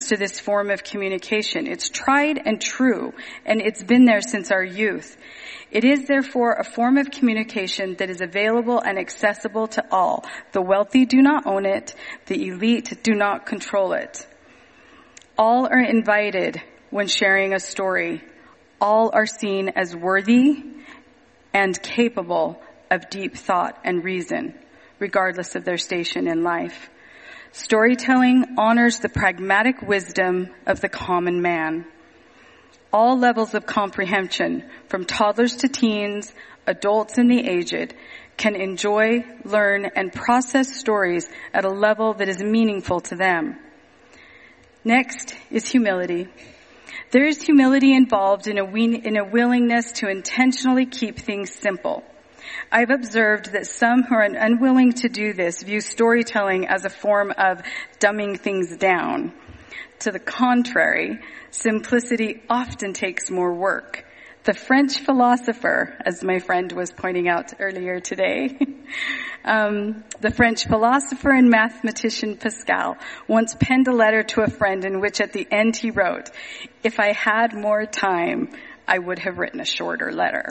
to this form of communication. It's tried and true, and it's been there since our youth. It is therefore a form of communication that is available and accessible to all. The wealthy do not own it. The elite do not control it. All are invited when sharing a story. All are seen as worthy and capable of deep thought and reason, regardless of their station in life. Storytelling honors the pragmatic wisdom of the common man. All levels of comprehension, from toddlers to teens, adults and the aged, can enjoy, learn, and process stories at a level that is meaningful to them. Next is humility. There is humility involved in a willingness to intentionally keep things simple. I've observed that some who are unwilling to do this view storytelling as a form of dumbing things down. To the contrary, simplicity often takes more work. The French philosopher, as my friend was pointing out earlier today, the French philosopher and mathematician Pascal once penned a letter to a friend in which at the end he wrote, "If I had more time, I would have written a shorter letter."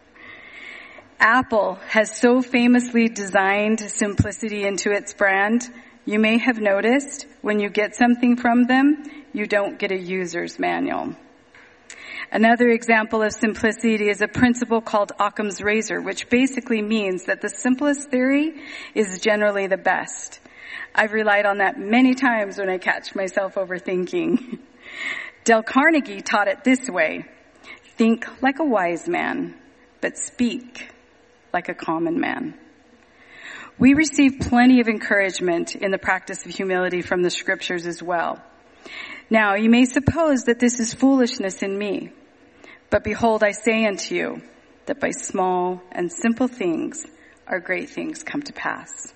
Apple has so famously designed simplicity into its brand. You may have noticed when you get something from them, you don't get a user's manual. Another example of simplicity is a principle called Occam's razor, which basically means that the simplest theory is generally the best. I've relied on that many times when I catch myself overthinking. Dale Carnegie taught it this way: think like a wise man, but speak like a common man. We receive plenty of encouragement in the practice of humility from the scriptures as well. Now, you may suppose that this is foolishness in me, but behold, I say unto you that by small and simple things our great things come to pass.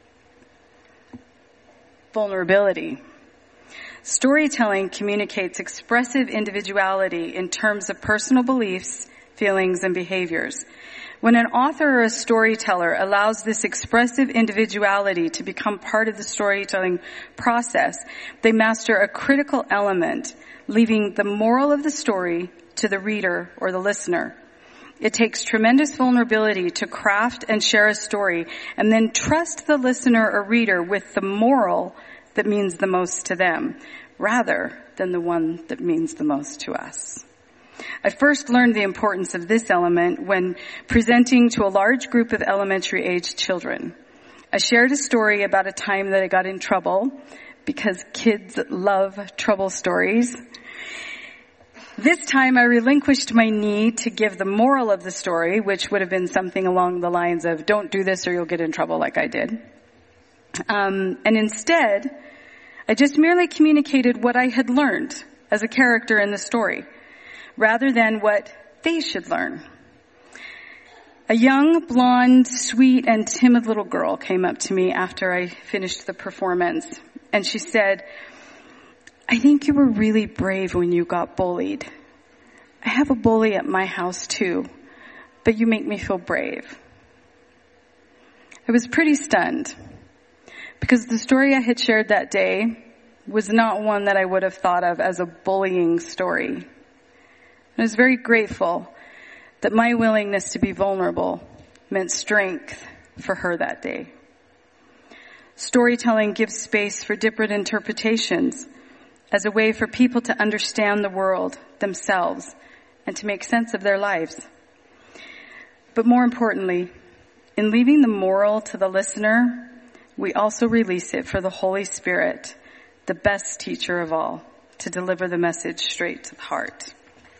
Vulnerability. Storytelling communicates expressive individuality in terms of personal beliefs, feelings, and behaviors. When an author or a storyteller allows this expressive individuality to become part of the storytelling process, they master a critical element, leaving the moral of the story to the reader or the listener. It takes tremendous vulnerability to craft and share a story and then trust the listener or reader with the moral that means the most to them, rather than the one that means the most to us. I first learned the importance of this element when presenting to a large group of elementary-aged children. I shared a story about a time that I got in trouble, because kids love trouble stories. This time I relinquished my need to give the moral of the story, which would have been something along the lines of, don't do this or you'll get in trouble, like I did. And instead, I just merely communicated what I had learned as a character in the story, rather than what they should learn. A young, blonde, sweet, and timid little girl came up to me after I finished the performance, and she said, "I think you were really brave when you got bullied. I have a bully at my house too, but you make me feel brave." I was pretty stunned, because the story I had shared that day was not one that I would have thought of as a bullying story. I was very grateful that my willingness to be vulnerable meant strength for her that day. Storytelling gives space for different interpretations as a way for people to understand the world, themselves, and to make sense of their lives. But more importantly, in leaving the moral to the listener, we also release it for the Holy Spirit, the best teacher of all, to deliver the message straight to the heart.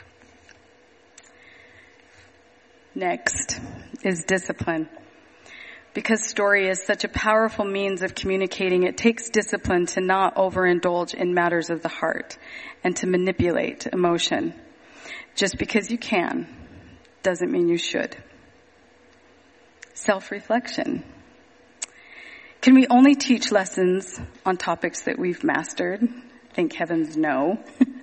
Next is discipline. Because story is such a powerful means of communicating, it takes discipline to not overindulge in matters of the heart and to manipulate emotion. Just because you can doesn't mean you should. Self-reflection. Can we only teach lessons on topics that we've mastered? Thank heavens, no.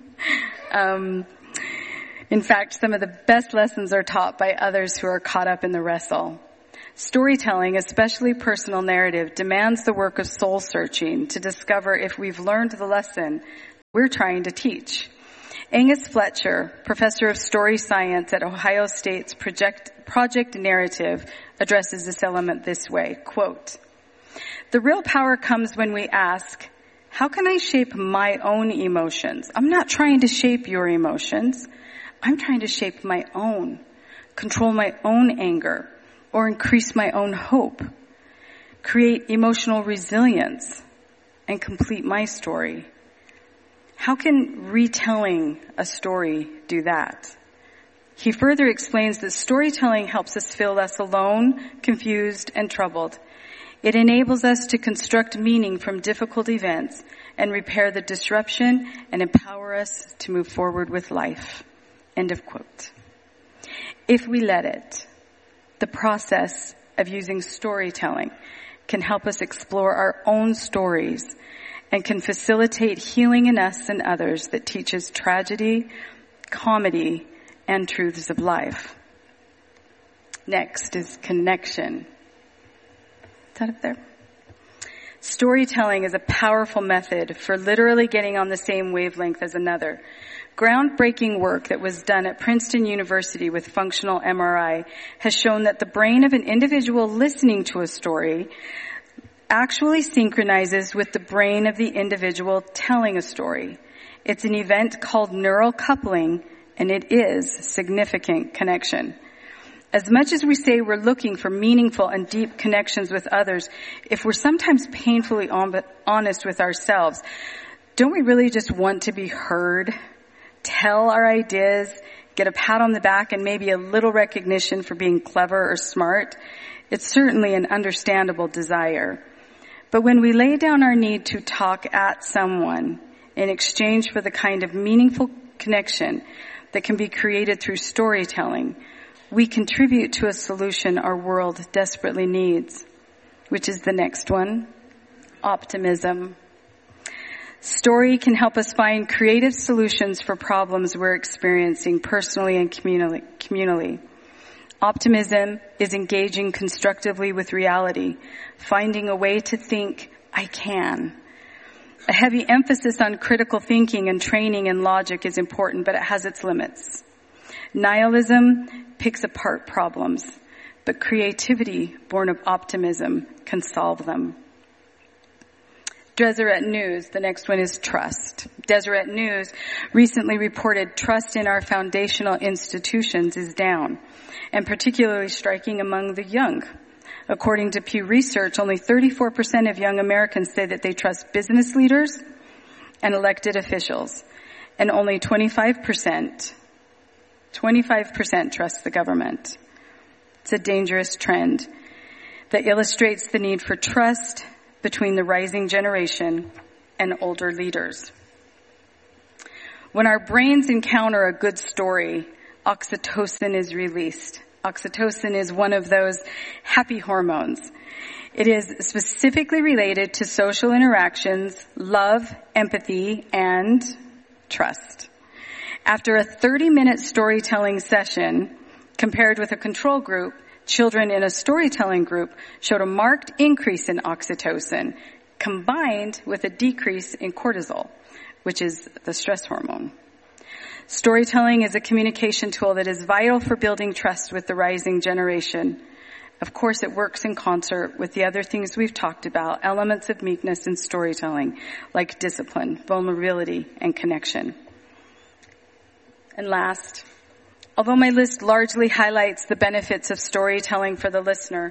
In fact, some of the best lessons are taught by others who are caught up in the wrestle. Storytelling, especially personal narrative, demands the work of soul searching to discover if we've learned the lesson we're trying to teach. Angus Fletcher, professor of story science at Ohio State's Project Narrative, addresses this element this way, quote, "The real power comes when we ask, how can I shape my own emotions? I'm not trying to shape your emotions. I'm trying to shape my own, control my own anger, or increase my own hope, create emotional resilience, and complete my story. How can retelling a story do that?" He further explains that storytelling helps us feel less alone, confused, and troubled. It enables us to construct meaning from difficult events and repair the disruption and empower us to move forward with life. End of quote. If we let it, the process of using storytelling can help us explore our own stories and can facilitate healing in us and others that teaches tragedy, comedy, and truths of life. Next is connection. Is that up there? Storytelling is a powerful method for literally getting on the same wavelength as another. Groundbreaking work that was done at Princeton University with functional MRI has shown that the brain of an individual listening to a story actually synchronizes with the brain of the individual telling a story. It's an event called neural coupling, and it is significant connection. As much as we say we're looking for meaningful and deep connections with others, if we're sometimes painfully honest with ourselves, don't we really just want to be heard, tell our ideas, get a pat on the back, and maybe a little recognition for being clever or smart? It's certainly an understandable desire. But when we lay down our need to talk at someone in exchange for the kind of meaningful connection that can be created through storytelling, we contribute to a solution our world desperately needs, which is the next one, optimism. Story can help us find creative solutions for problems we're experiencing personally and communally. Optimism is engaging constructively with reality, finding a way to think, I can. A heavy emphasis on critical thinking and training in logic is important, but it has its limits. Nihilism picks apart problems, but creativity born of optimism can solve them. Deseret News, the next one is trust. Deseret News recently reported trust in our foundational institutions is down, and particularly striking among the young. According to Pew Research, only 34% of young Americans say that they trust business leaders and elected officials, and only 25% trust the government. It's a dangerous trend that illustrates the need for trust between the rising generation and older leaders. When our brains encounter a good story, oxytocin is released. Oxytocin is one of those happy hormones. It is specifically related to social interactions, love, empathy, and trust. After a 30-minute storytelling session, compared with a control group, children in a storytelling group showed a marked increase in oxytocin, combined with a decrease in cortisol, which is the stress hormone. Storytelling is a communication tool that is vital for building trust with the rising generation. Of course, it works in concert with the other things we've talked about, elements of meekness in storytelling, like discipline, vulnerability, and connection. And last, although my list largely highlights the benefits of storytelling for the listener,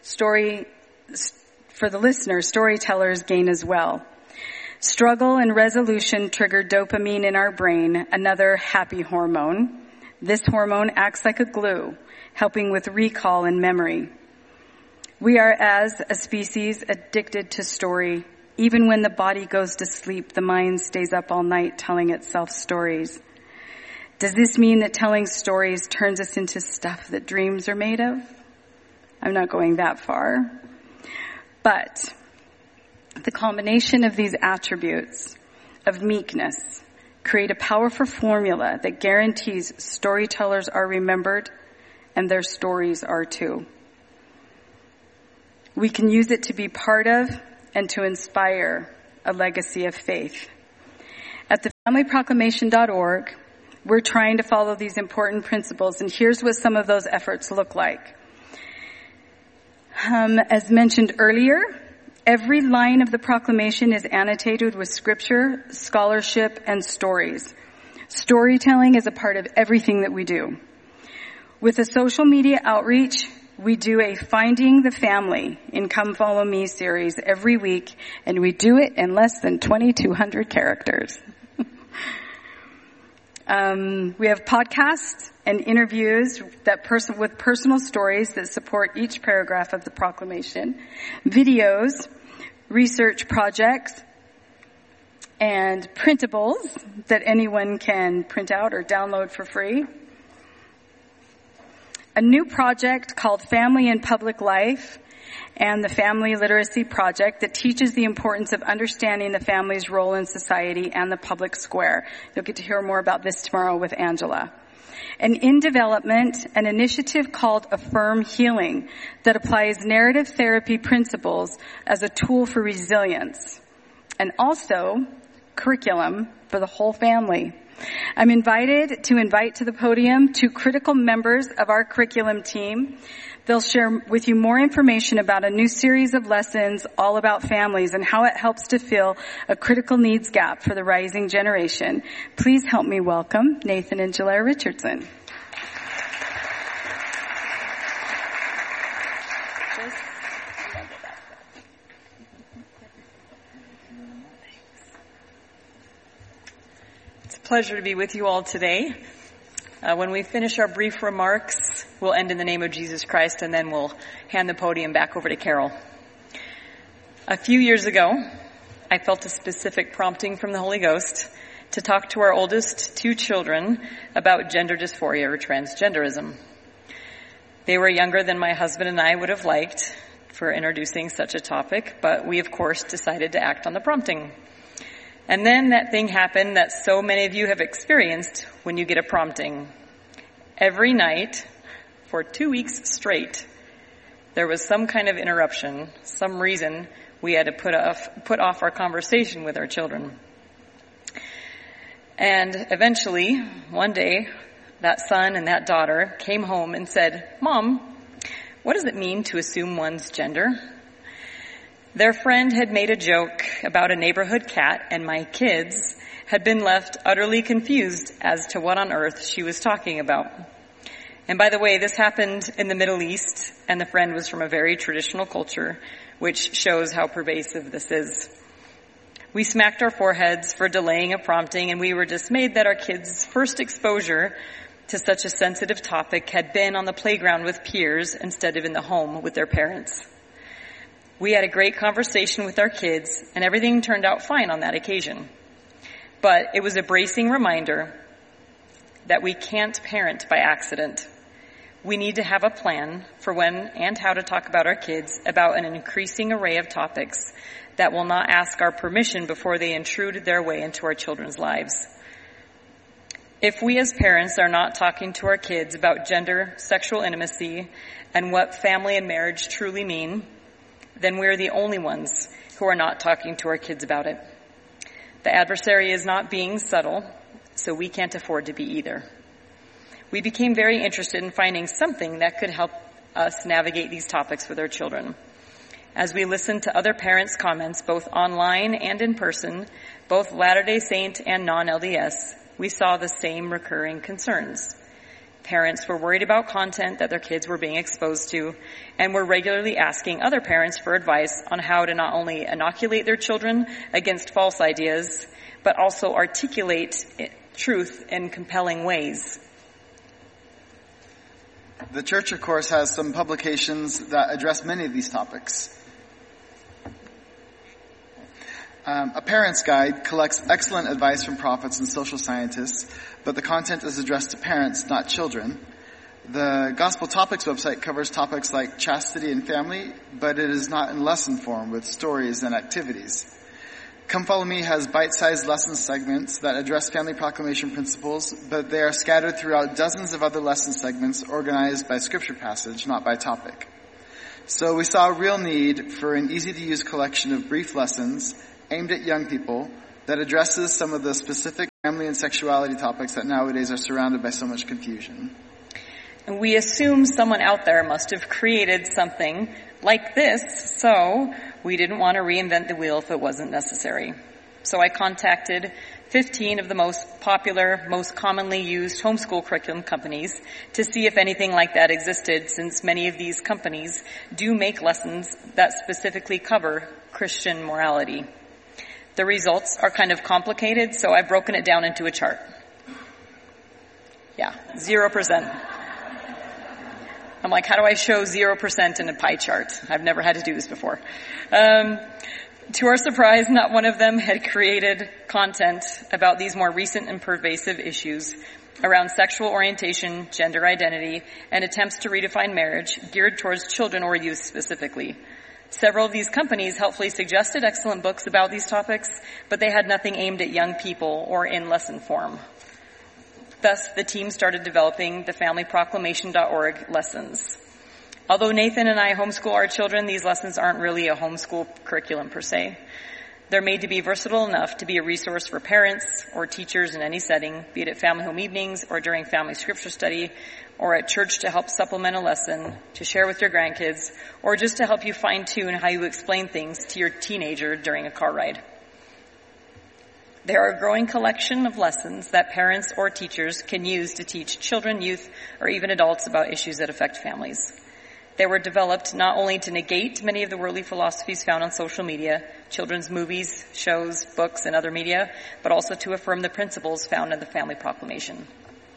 storytellers gain as well. Struggle and resolution trigger dopamine in our brain, another happy hormone. This hormone acts like a glue, helping with recall and memory. We are, as a species, addicted to story. Even when the body goes to sleep, the mind stays up all night telling itself stories. Does this mean that telling stories turns us into stuff that dreams are made of? I'm not going that far. But the combination of these attributes of meekness create a powerful formula that guarantees storytellers are remembered and their stories are too. We can use it to be part of and to inspire a legacy of faith. At thefamilyproclamation.org, we're trying to follow these important principles, and here's what some of those efforts look like. As mentioned earlier, every line of the proclamation is annotated with scripture, scholarship, and stories. Storytelling is a part of everything that we do. With a social media outreach, we do a Finding the Family in Come Follow Me series every week, and we do it in less than 2,200 characters. We have podcasts and interviews with personal stories that support each paragraph of the proclamation, videos, research projects, and printables that anyone can print out or download for free. A new project called Family in Public Life and the Family Literacy Project that teaches the importance of understanding the family's role in society and the public square. You'll get to hear more about this tomorrow with Angela. And in development, an initiative called Affirm Healing that applies narrative therapy principles as a tool for resilience. And also curriculum for the whole family. I'm invited to invite to the podium two critical members of our curriculum team. They'll share with you more information about a new series of lessons all about families and how it helps to fill a critical needs gap for the rising generation. Please help me welcome Nathan and Jalera Richardson. Pleasure to be with you all today. When we finish our brief remarks, we'll end in the name of Jesus Christ, and then we'll hand the podium back over to Carol. A few years ago, I felt a specific prompting from the Holy Ghost to talk to our oldest two children about gender dysphoria or transgenderism. They were younger than my husband and I would have liked for introducing such a topic, but we, of course, decided to act on the prompting. And then that thing happened that so many of you have experienced when you get a prompting. Every night, for 2 weeks straight, there was some kind of interruption, some reason we had to put off our conversation with our children. And eventually, one day, that son and that daughter came home and said, "Mom, what does it mean to assume one's gender?" Their friend had made a joke about a neighborhood cat, and my kids had been left utterly confused as to what on earth she was talking about. And by the way, this happened in the Middle East, and the friend was from a very traditional culture, which shows how pervasive this is. We smacked our foreheads for delaying a prompting, and we were dismayed that our kids' first exposure to such a sensitive topic had been on the playground with peers instead of in the home with their parents. We had a great conversation with our kids, and everything turned out fine on that occasion. But it was a bracing reminder that we can't parent by accident. We need to have a plan for when and how to talk about our kids about an increasing array of topics that will not ask our permission before they intrude their way into our children's lives. If we as parents are not talking to our kids about gender, sexual intimacy, and what family and marriage truly mean, then we're the only ones who are not talking to our kids about it. The adversary is not being subtle, so we can't afford to be either. We became very interested in finding something that could help us navigate these topics with our children. As we listened to other parents' comments, both online and in person, both Latter-day Saint and non-LDS, we saw the same recurring concerns. Parents were worried about content that their kids were being exposed to, and were regularly asking other parents for advice on how to not only inoculate their children against false ideas, but also articulate truth in compelling ways. The church, of course, has some publications that address many of these topics. A Parent's Guide collects excellent advice from prophets and social scientists, but the content is addressed to parents, not children. The Gospel Topics website covers topics like chastity and family, but it is not in lesson form with stories and activities. Come Follow Me has bite-sized lesson segments that address family proclamation principles, but they are scattered throughout dozens of other lesson segments organized by scripture passage, not by topic. So we saw a real need for an easy-to-use collection of brief lessons aimed at young people that addresses some of the specific family and sexuality topics that nowadays are surrounded by so much confusion. And we assume someone out there must have created something like this, so we didn't want to reinvent the wheel if it wasn't necessary. So I contacted 15 of the most popular, most commonly used homeschool curriculum companies to see if anything like that existed, since many of these companies do make lessons that specifically cover Christian morality. The results are kind of complicated, so I've broken it down into a chart. Yeah, 0%. I'm like, how do I show 0% in a pie chart? I've never had to do this before. To our surprise, not one of them had created content about these more recent and pervasive issues around sexual orientation, gender identity, and attempts to redefine marriage geared towards children or youth specifically. Several of these companies helpfully suggested excellent books about these topics, but they had nothing aimed at young people or in lesson form. Thus, the team started developing the FamilyProclamation.org lessons. Although Nathan and I homeschool our children, these lessons aren't really a homeschool curriculum per se. They're made to be versatile enough to be a resource for parents or teachers in any setting, be it at family home evenings or during family scripture study, or at church to help supplement a lesson, to share with your grandkids, or just to help you fine-tune how you explain things to your teenager during a car ride. There are a growing collection of lessons that parents or teachers can use to teach children, youth, or even adults about issues that affect families. They were developed not only to negate many of the worldly philosophies found on social media, children's movies, shows, books, and other media, but also to affirm the principles found in the Family Proclamation.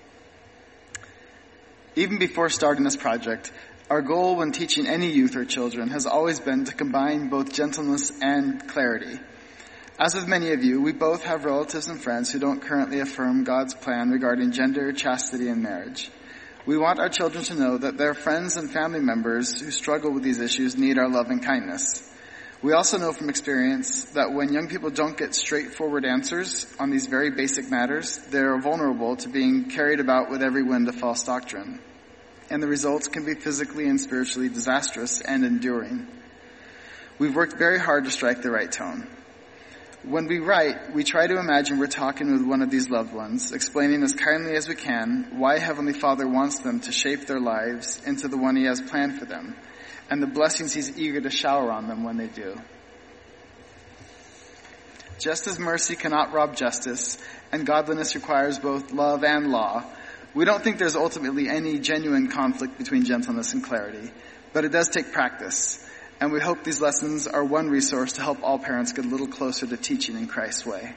Even before starting this project, our goal when teaching any youth or children has always been to combine both gentleness and clarity. As with many of you, we both have relatives and friends who don't currently affirm God's plan regarding gender, chastity, and marriage. We want our children to know that their friends and family members who struggle with these issues need our love and kindness. We also know from experience that when young people don't get straightforward answers on these very basic matters, they're vulnerable to being carried about with every wind of false doctrine. And the results can be physically and spiritually disastrous and enduring. We've worked very hard to strike the right tone. When we write, we try to imagine we're talking with one of these loved ones, explaining as kindly as we can why Heavenly Father wants them to shape their lives into the one He has planned for them, and the blessings He's eager to shower on them when they do. Just as mercy cannot rob justice, and godliness requires both love and law, we don't think there's ultimately any genuine conflict between gentleness and clarity, but it does take practice. And we hope these lessons are one resource to help all parents get a little closer to teaching in Christ's way.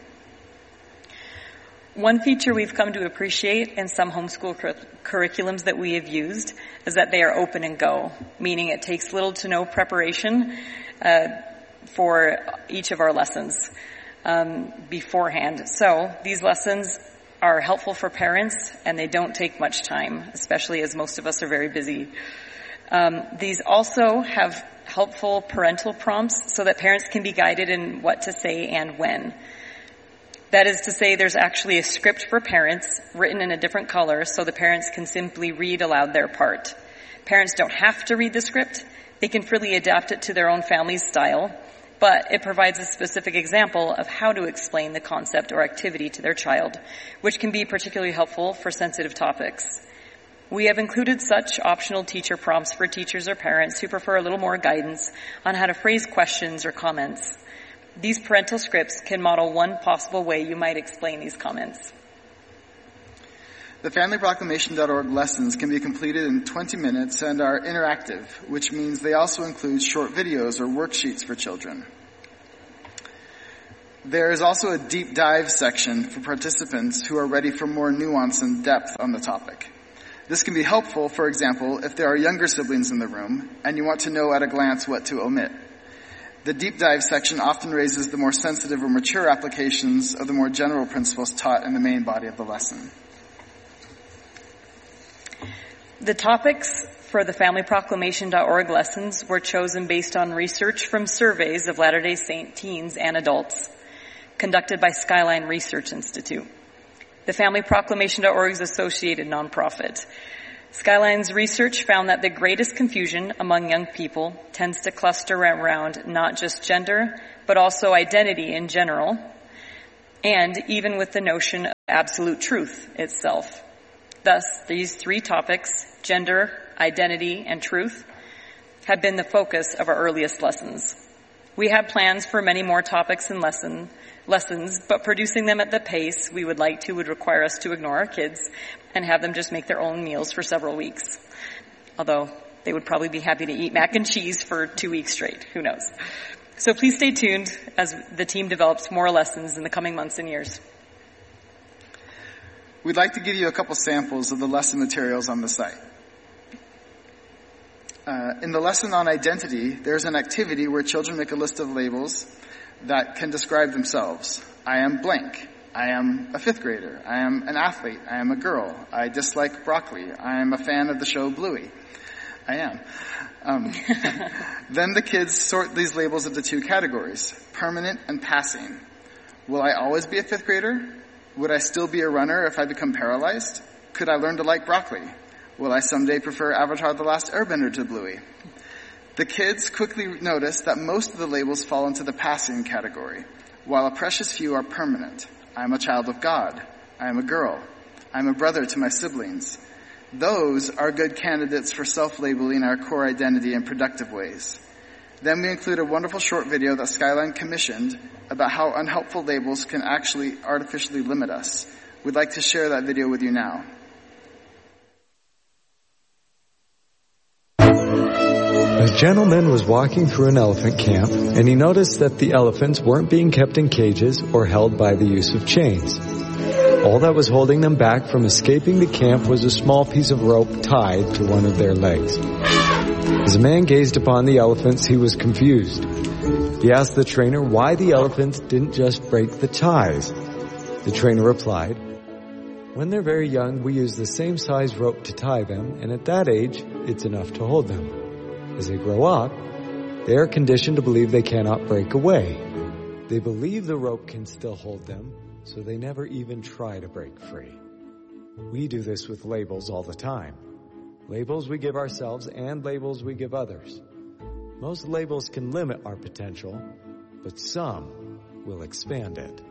One feature we've come to appreciate in some homeschool curriculums that we have used is that they are open and go, meaning it takes little to no preparation for each of our lessons beforehand. So these lessons are helpful for parents, and they don't take much time, especially as most of us are very busy. These also have helpful parental prompts so that parents can be guided in what to say and when. That is to say, there's actually a script for parents written in a different color so the parents can simply read aloud their part. Parents don't have to read the script. They can freely adapt it to their own family's style, but it provides a specific example of how to explain the concept or activity to their child, which can be particularly helpful for sensitive topics. We have included such optional teacher prompts for teachers or parents who prefer a little more guidance on how to phrase questions or comments. These parental scripts can model one possible way you might explain these comments. The FamilyProclamation.org lessons can be completed in 20 minutes and are interactive, which means they also include short videos or worksheets for children. There is also a deep dive section for participants who are ready for more nuance and depth on the topic. This can be helpful, for example, if there are younger siblings in the room and you want to know at a glance what to omit. The deep dive section often raises the more sensitive or mature applications of the more general principles taught in the main body of the lesson. The topics for the FamilyProclamation.org lessons were chosen based on research from surveys of Latter-day Saint teens and adults conducted by Skyline Research Institute. The FamilyProclamation.org is associated nonprofit. Skyline's research found that the greatest confusion among young people tends to cluster around not just gender, but also identity in general. and even with the notion of absolute truth itself. Thus, these three topics, gender, identity, and truth, have been the focus of our earliest lessons. We have plans for many more topics and lessons, but producing them at the pace we would like to would require us to ignore our kids and have them just make their own meals for several weeks. Although they would probably be happy to eat mac and cheese for 2 weeks straight. Who knows? So please stay tuned as the team develops more lessons in the coming months and years. We'd like to give you a couple samples of the lesson materials on the site. In the lesson on identity, there's an activity where children make a list of labels that can describe themselves. I am blank. I am a 5th grader. I am an athlete. I am a girl. I dislike broccoli. I am a fan of the show Bluey. I am. Then the kids sort these labels into 2 categories, permanent and passing. Will I always be a 5th grader? Would I still be a runner if I become paralyzed? Could I learn to like broccoli? Will I someday prefer Avatar: The Last Airbender to Bluey? The kids quickly notice that most of the labels fall into the passing category, while a precious few are permanent. I am a child of God. I am a girl. I am a brother to my siblings. Those are good candidates for self-labeling our core identity in productive ways. Then we include a wonderful short video that Skyline commissioned about how unhelpful labels can actually artificially limit us. We'd like to share that video with you now. A gentleman was walking through an elephant camp, and he noticed that the elephants weren't being kept in cages or held by the use of chains. All that was holding them back from escaping the camp was a small piece of rope tied to one of their legs. As the man gazed upon the elephants, he was confused. He asked the trainer why the elephants didn't just break the ties. The trainer replied, "When they're very young, we use the same size rope to tie them, and at that age, it's enough to hold them. As they grow up, they are conditioned to believe they cannot break away. They believe the rope can still hold them, so they never even try to break free." We do this with labels all the time. Labels we give ourselves and labels we give others. Most labels can limit our potential, but some will expand it.